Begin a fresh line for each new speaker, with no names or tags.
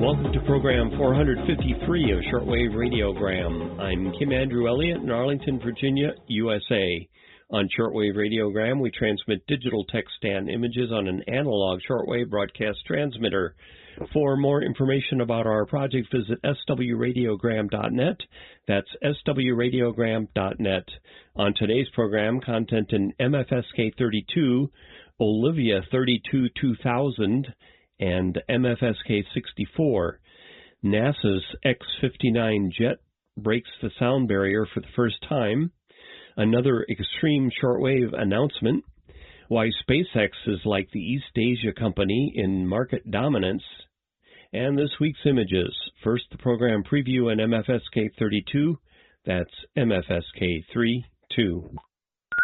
Welcome to program 453 of Shortwave Radiogram. I'm Kim Andrew Elliott in Arlington, Virginia, USA. On Shortwave Radiogram, we transmit digital text and images on an analog shortwave broadcast transmitter. For more information about our project, visit swradiogram.net. That's swradiogram.net. On today's program, content in MFSK32, Olivia 32-2000, and MFSK64. NASA's X-59 jet breaks the sound barrier for the first time. Another extreme shortwave announcement. Why SpaceX is like the East Asia company in market dominance. And this week's images. First, the program preview in MFSK32. That's MFSK32.